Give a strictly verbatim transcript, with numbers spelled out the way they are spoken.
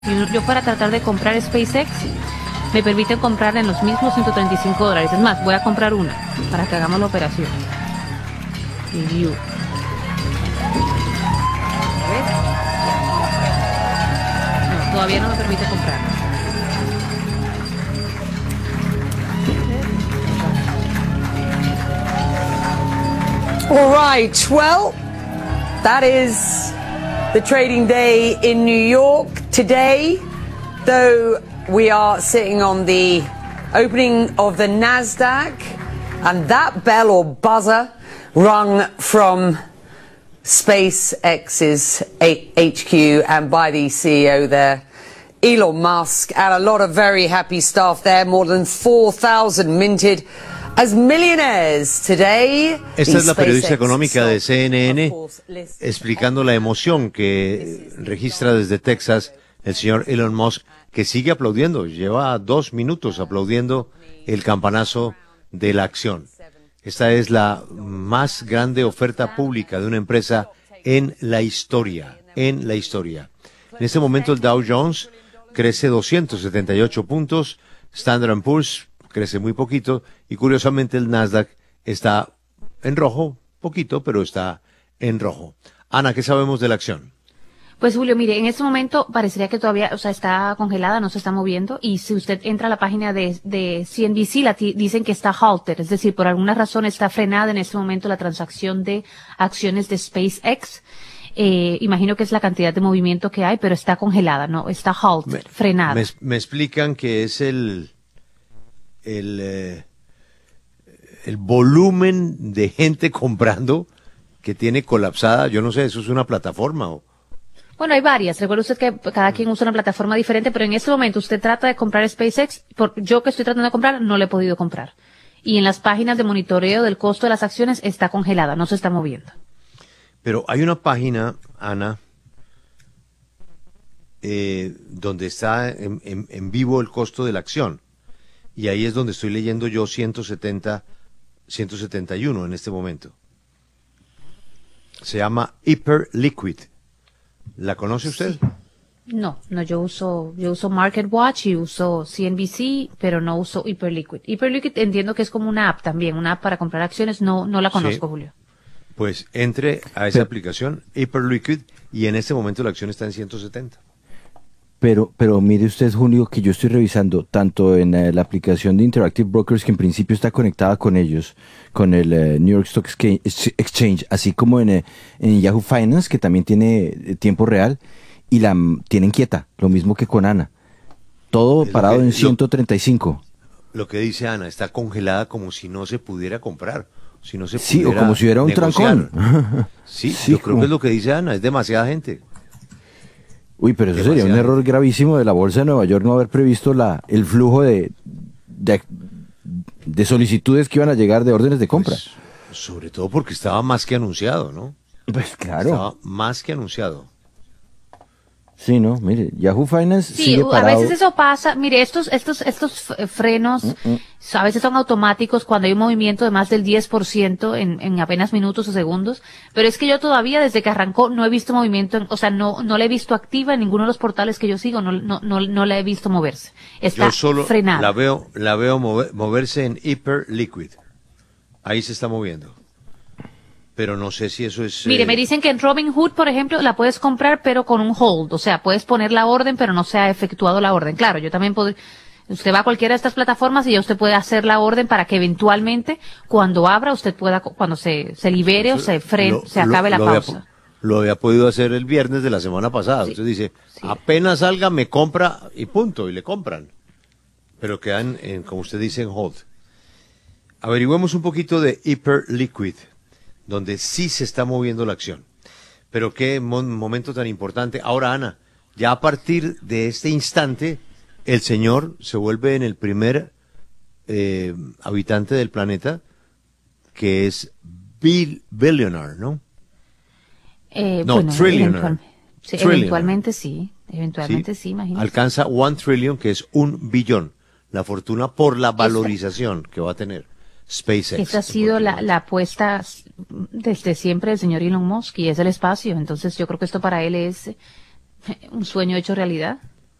Si yo fuera a tratar de comprar SpaceX, me permiten comprar en los mismos ciento treinta y cinco dólares. Es más, voy a comprar una para que hagamos la operación. Review. No, todavía no me permite comprar. All right, well, that is the trading day in New York today, though we are sitting on the opening of the Nasdaq, and that bell or buzzer rung from SpaceX's H Q and by the C E O there, Elon Musk, and a lot of very happy staff there, more than four thousand minted as millionaires today. Esta es la periodista económica de C N N explicando la emoción que registra desde Texas el señor Elon Musk, que sigue aplaudiendo, lleva dos minutos aplaudiendo el campanazo de la acción. Esta es la más grande oferta pública de una empresa en la historia, en la historia. En este momento el Dow Jones crece doscientos setenta y ocho puntos, Standard and Poor's crece muy poquito y curiosamente el Nasdaq está en rojo, poquito, pero está en rojo. Ana, ¿qué sabemos de la acción? Pues Julio, mire, en este momento parecería que todavía, o sea, está congelada, no se está moviendo, y si usted entra a la página de, de C N B C, la dicen que está halted, es decir, por alguna razón está frenada en este momento la transacción de acciones de SpaceX. Eh, imagino que es la cantidad de movimiento que hay, pero está congelada, no, está halted, me, frenada. Me, me explican que es el, el, eh, el volumen de gente comprando que tiene colapsada, yo no sé, eso es una plataforma o... Bueno, hay varias. Recuerde usted que cada quien usa una plataforma diferente, pero en este momento usted trata de comprar SpaceX. Por, yo que estoy tratando de comprar, no le he podido comprar. Y en las páginas de monitoreo del costo de las acciones está congelada, no se está moviendo. Pero hay una página, Ana, eh, donde está en, en, en vivo el costo de la acción. Y ahí es donde estoy leyendo yo ciento setenta, ciento setenta y uno en este momento. Se llama Hyperliquid. ¿La conoce usted? Sí. No, no, yo uso, yo uso MarketWatch y uso C N B C, pero no uso Hyperliquid. Hyperliquid entiendo que es como una app también, una app para comprar acciones, no, no la conozco, sí. Julio. Pues entre a esa pero, aplicación, Hyperliquid, y en este momento la acción está en ciento setenta. Pero, pero mire usted, Julio, que yo estoy revisando tanto en uh, la aplicación de Interactive Brokers, que en principio está conectada con ellos, con el uh, New York Stock Exchange, así como en, uh, en Yahoo Finance, que también tiene uh, tiempo real, y la um, tienen quieta, lo mismo que con Ana. Todo es parado que, en ciento treinta y cinco. Lo, lo que dice Ana, está congelada como si no se pudiera comprar, si no se sí, pudiera o como si hubiera un negociar. trancón. sí, sí, yo creo como... que es lo que dice Ana, es demasiada gente. Uy, pero eso sería un error gravísimo de la Bolsa de Nueva York no haber previsto la el flujo de, de, de solicitudes que iban a llegar de órdenes de compra. Pues, sobre todo porque estaba más que anunciado, ¿no? Pues claro. Estaba más que anunciado. Sí, no, mire, Yahoo Finance sí, sigue parado. A veces eso pasa, mire, estos estos estos frenos mm-mm. a veces son automáticos cuando hay un movimiento de más del diez por ciento en, en apenas minutos o segundos, pero es que yo todavía desde que arrancó no he visto movimiento, en, o sea, no no la he visto activa en ninguno de los portales que yo sigo, no no no, no la he visto moverse. Está yo solo frenada. la veo la veo mover, moverse en Hyperliquid. Ahí se está moviendo. Pero no sé si eso es... Mire, eh... me dicen que en Robinhood, por ejemplo, la puedes comprar, pero con un hold. O sea, puedes poner la orden, pero no se ha efectuado la orden. Claro, yo también puedo... Usted va a cualquiera de estas plataformas y ya usted puede hacer la orden para que eventualmente, cuando abra, usted pueda, cuando se, se libere o se frene, lo, se acabe lo, la lo pausa. Había, lo había podido hacer el viernes de la semana pasada. Sí. Usted dice, sí. apenas salga, me compra y punto, y le compran. Pero quedan, en, como usted dice, en hold. Averigüemos un poquito de Hyperliquid, donde sí se está moviendo la acción. Pero qué mo- momento tan importante. Ahora, Ana, ya a partir de este instante, el señor se vuelve en el primer eh, habitante del planeta que es bill, billionaire, ¿no? Eh, no, bueno, trillionaire. Eventual, sí, Trillionaire. eventualmente sí, eventualmente sí, sí imagínate. Alcanza one trillion, que es un billón, la fortuna por la valorización Esa. que va a tener SpaceX. Esa ha sido la, la apuesta desde siempre del señor Elon Musk y es el espacio. Entonces yo creo que esto para él es un sueño hecho realidad.